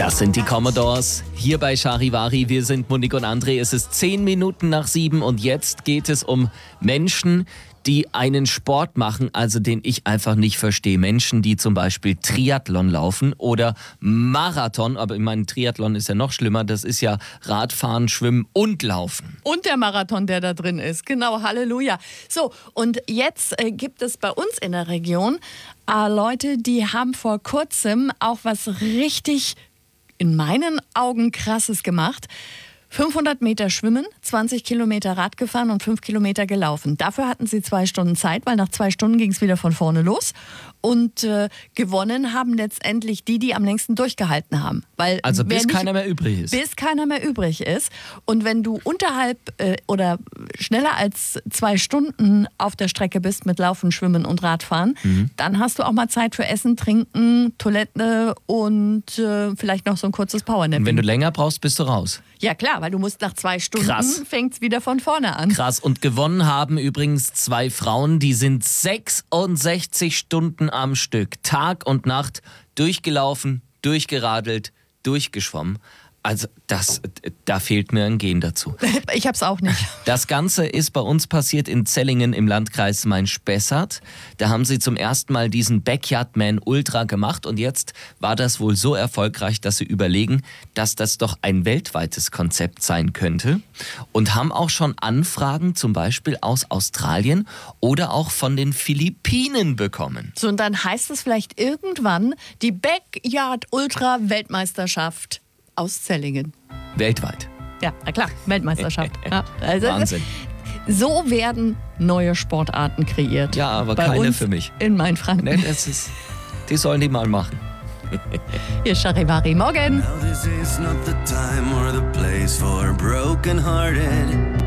Das sind die Commodores. Hier bei Charivari. Wir sind Monique und André. Es ist 10 Minuten nach 7 und jetzt geht es um Menschen, die einen Sport machen, also den ich einfach nicht verstehe. Menschen, die zum Beispiel Triathlon laufen oder Marathon. Aber ich meine, Triathlon ist ja noch schlimmer. Das ist ja Radfahren, Schwimmen und Laufen. Und der Marathon, der da drin ist. Genau, Halleluja. So, und jetzt gibt es bei uns in der Region Leute, die haben vor kurzem auch was richtig, in meinen Augen, Krasses gemacht. 500 Meter schwimmen, 20 Kilometer Rad gefahren und 5 Kilometer gelaufen. Dafür hatten sie 2 Stunden Zeit, weil nach 2 Stunden ging es wieder von vorne los. Und gewonnen haben letztendlich die am längsten durchgehalten haben. Weil also bis keiner mehr übrig ist. Bis keiner mehr übrig ist. Und wenn du unterhalb oder schneller als 2 Stunden auf der Strecke bist mit Laufen, Schwimmen und Radfahren, dann hast du auch mal Zeit für Essen, Trinken, Toilette und vielleicht noch so ein kurzes Powernap. Und wenn du länger brauchst, bist du raus. Ja klar, weil du musst nach 2 Stunden, fängt es wieder von vorne an. Krass. Und gewonnen haben übrigens 2 Frauen, die sind 66 Stunden am Stück, Tag und Nacht, durchgelaufen, durchgeradelt, durchgeschwommen. Also da fehlt mir ein Gen dazu. Ich hab's auch nicht. Das Ganze ist bei uns passiert in Zellingen im Landkreis Main-Spessart. Da haben sie zum ersten Mal diesen Backyardman Ultra gemacht und jetzt war das wohl so erfolgreich, dass sie überlegen, dass das doch ein weltweites Konzept sein könnte und haben auch schon Anfragen zum Beispiel aus Australien oder auch von den Philippinen bekommen. So, und dann heißt es vielleicht irgendwann die Backyard Ultra Weltmeisterschaft aus Zellingen. Weltweit. Ja, na klar, Weltmeisterschaft. Ja, also Wahnsinn. So werden neue Sportarten kreiert. Ja, aber bei keine uns für mich. In Mainfranken. Nee, die sollen die mal machen. Hier ist Charivari. Morgen. Now this is not the time or the place for broken-hearted.